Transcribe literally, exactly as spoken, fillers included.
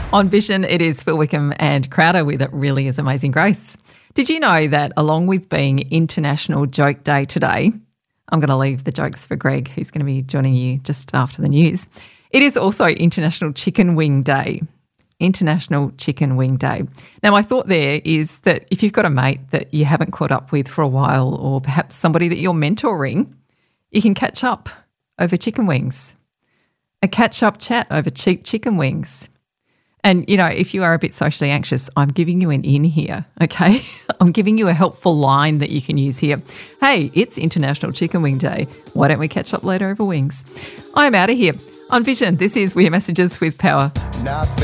On Vision, it is Phil Wickham and Crowder with It Really Is Amazing Grace. Did you know that along with being International Joke Day today, I'm going to leave the jokes for Greg, who's going to be joining you just after the news, it is also International Chicken Wing Day. International Chicken Wing Day. Now, my thought there is that if you've got a mate that you haven't caught up with for a while, or perhaps somebody that you're mentoring, you can catch up over chicken wings. A catch-up chat over cheap chicken wings. And, you know, if you are a bit socially anxious, I'm giving you an in here, okay? I'm giving you a helpful line that you can use here. Hey, it's International Chicken Wing Day. Why don't we catch up later over wings? I'm out of here. On Vision, this is We Hear Messages with Power. Nothing.